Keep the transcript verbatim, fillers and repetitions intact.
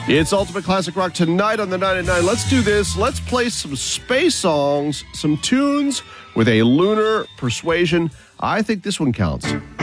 It's Ultimate Classic Rock tonight on the nine at nine. Let's do this. Let's play some space songs, some tunes with a lunar persuasion. I think this one counts.